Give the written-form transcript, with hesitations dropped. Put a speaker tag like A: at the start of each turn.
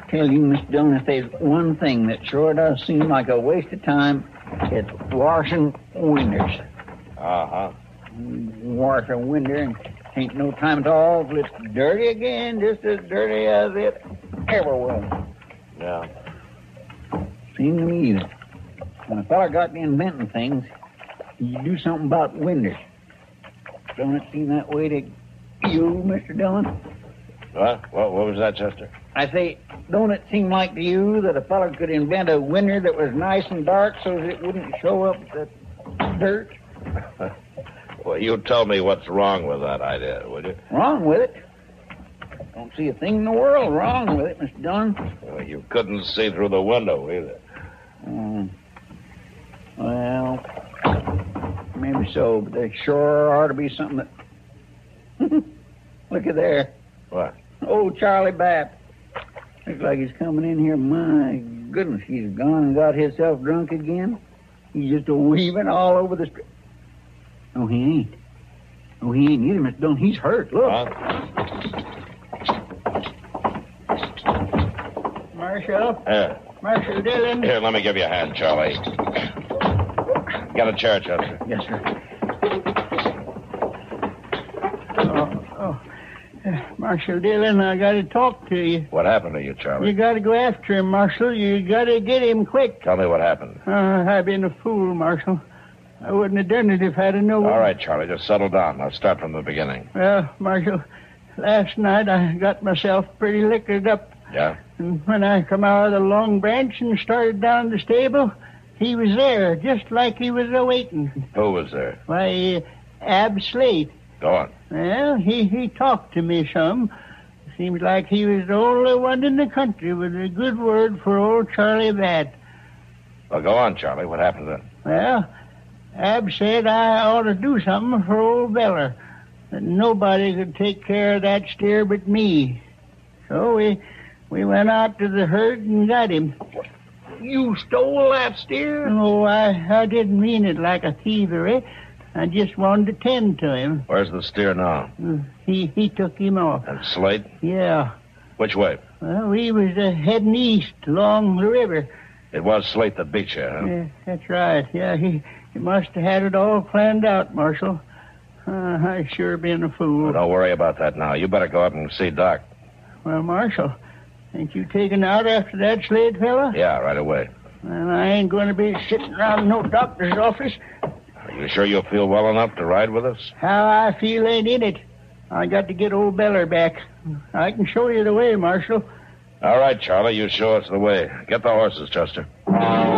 A: tell you, Mr. Dillon, if there's one thing that sure does seem like a waste of time, it's washing winders.
B: Uh-huh.
A: Wash a winder and ain't no time at all till it's dirty again, just as dirty as it ever was.
B: Yeah.
A: Seems to me that when a fella got to inventing things, you do something about winders. Don't it seem that way to you, Mr. Dillon?
B: What was that, Chester?
A: I say, don't it seem like to you that a fella could invent a winder that was nice and dark so that it wouldn't show up the dirt?
B: Well, you tell me what's wrong with that idea, would you?
A: Wrong with it? Don't see a thing in the world wrong with it, Mr. Dillon.
B: Well, you couldn't see through the window either.
A: Well, maybe so, but there sure ought to be something that... Look at there.
B: What?
A: Old Charlie Bapp. Looks like he's coming in here. My goodness, he's gone and got himself drunk again. He's just weaving all over the street. Oh, he ain't. Oh, he ain't either, Mr. Dillon. He's hurt. Look.
B: Huh?
A: Marshal.
B: Here.
A: Marshal Dillon.
B: Here, let me give you a hand, Charlie. Get a chair, Chester.
A: Yes, sir. Marshal Dillon, I got to talk to you.
B: What happened to you, Charlie?
A: You got to go after him, Marshal. You got to get him quick.
B: Tell me what happened.
A: I've been a fool, Marshal. I wouldn't have done it if I'd have known.
B: All right, Charlie, just settle down. I'll start from the beginning.
A: Well, Marshal, last night I got myself pretty liquored up.
B: Yeah?
A: And when I come out of the Long Branch and started down the stable, he was there, just like he was a-waiting.
B: Who was there?
A: Why, Ab Slate.
B: Go on.
A: Well, he talked to me some. Seems like he was the only one in the country with a good word for old Charlie Batt.
B: Well, go on, Charlie. What happened then?
A: Well, Ab said I ought to do something for old Beller. That nobody could take care of that steer but me. So we went out to the herd and got him.
C: You stole that steer?
A: No, I didn't mean it like a thievery. I just wanted to tend to him.
B: Where's the steer now?
A: He took him off.
B: And Slate?
A: Yeah.
B: Which way?
A: Well, we was heading east along the river.
B: It was Slate that beat you, huh?
A: Yeah, that's right. Yeah, he must have had it all planned out, Marshal. I sure been a fool.
B: Well, don't worry about that now. You better go up and see Doc.
A: Well, Marshal, ain't you taken out after that Slade fella?
B: Yeah, right away.
A: Well, I ain't going to be sitting around no doctor's office.
B: Are you sure you'll feel well enough to ride with us?
A: How I feel ain't in it. I got to get old Beller back. I can show you the way, Marshal.
B: All right, Charlie, you show us the way. Get the horses, Chester.